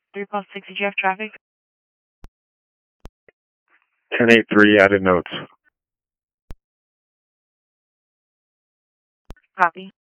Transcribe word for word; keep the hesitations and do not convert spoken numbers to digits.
three plus six, did you have traffic? ten eight three added notes. Copy.